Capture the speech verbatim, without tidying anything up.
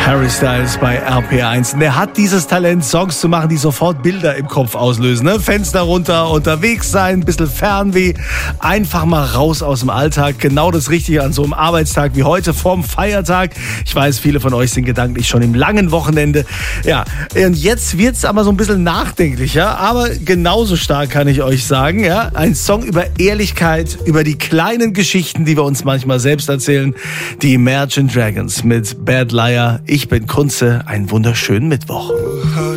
Harry Styles bei R P eins. Und der hat dieses Talent, Songs zu machen, die sofort Bilder im Kopf auslösen. Ne? Fenster runter, unterwegs sein, ein bisschen Fernweh. Einfach mal raus aus dem Alltag. Genau das Richtige an so einem Arbeitstag wie heute, vorm Feiertag. Ich weiß, viele von euch sind gedanklich schon im langen Wochenende. Ja, und jetzt wird es aber so ein bisschen nachdenklicher. Aber genauso stark kann ich euch sagen. Ja? Ein Song über Ehrlichkeit, über die kleinen Geschichten, die wir uns manchmal selbst erzählen. Die Imagine Dragons mit Bad Liar. Ich bin Kunze. Einen wunderschönen Mittwoch.